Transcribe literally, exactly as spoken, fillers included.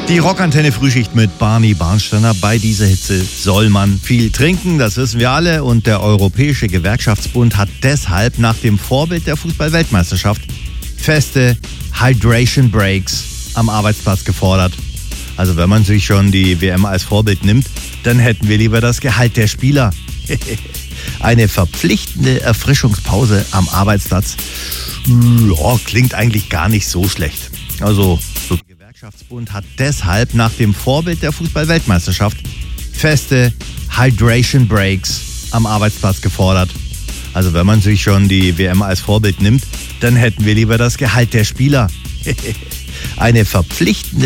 Die Rockantenne-Frühschicht mit Barney Barnsteiner. Bei dieser Hitze soll man viel trinken, das wissen wir alle. Und der Europäische Gewerkschaftsbund hat deshalb nach dem Vorbild der Fußball-Weltmeisterschaft feste Hydration Breaks am Arbeitsplatz gefordert. Also wenn man sich schon die W M als Vorbild nimmt, dann hätten wir lieber das Gehalt der Spieler. Eine verpflichtende Erfrischungspause am Arbeitsplatz, ja, klingt eigentlich gar nicht so schlecht. Also so der Gewerkschaftsbund hat deshalb nach dem Vorbild der Fußball-Weltmeisterschaft feste Hydration Breaks am Arbeitsplatz gefordert. Also wenn man sich schon die W M als Vorbild nimmt, dann hätten wir lieber das Gehalt der Spieler. Eine verpflichtende